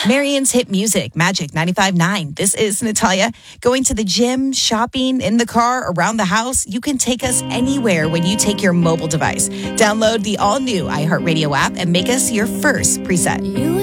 Marion's hit music, Magic 95.9. This is Natalia. Going to the gym, shopping, in the car, around the house. You can take us anywhere when you take your mobile device. Download the all-new iHeartRadio app and make us your first preset.